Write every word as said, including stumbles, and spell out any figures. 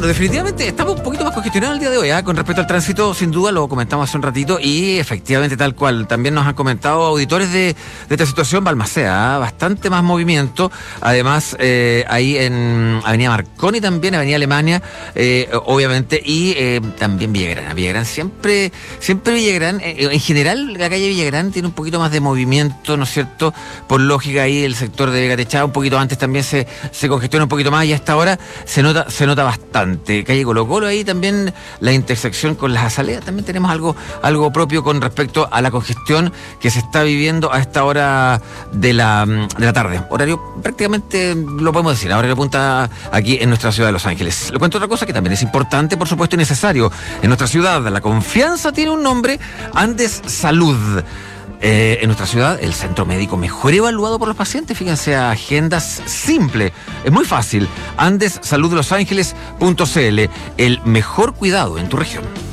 Bueno, definitivamente estamos un poquito más congestionados el día de hoy, ¿eh? Con respecto al tránsito, sin duda, lo comentamos hace un ratito, y efectivamente tal cual. También nos han comentado auditores de, de esta situación, Balmaceda, ¿eh? Bastante más movimiento. Además, eh, ahí en Avenida Marconi también, Avenida Alemania, eh, obviamente, y eh, también Villagrán. Villagrán siempre, siempre Villagrán, eh, en general la calle Villagrán tiene un poquito más de movimiento, ¿no es cierto? Por lógica ahí el sector de Vega Techada un poquito antes también se, se congestiona un poquito más, y hasta ahora se nota, se nota bastante. Calle Colo Colo, ahí también la intersección con las azaleas, también tenemos algo, algo propio con respecto a la congestión que se está viviendo a esta hora de la, de la tarde. Horario prácticamente, lo podemos decir, horario punta aquí en nuestra ciudad de Los Ángeles. Le cuento otra cosa que también es importante, por supuesto, y necesario. En nuestra ciudad, la confianza tiene un nombre: Andes Salud. Eh, en nuestra ciudad, el centro médico mejor evaluado por los pacientes. Fíjense, agendas simple, es muy fácil. Andes Salud Los Ángeles punto c l, el mejor cuidado en tu región.